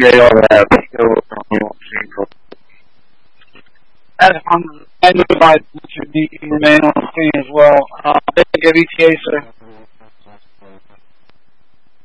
they all have skills on people. As I knew I should remain on the scene as well. Big ETA, sir.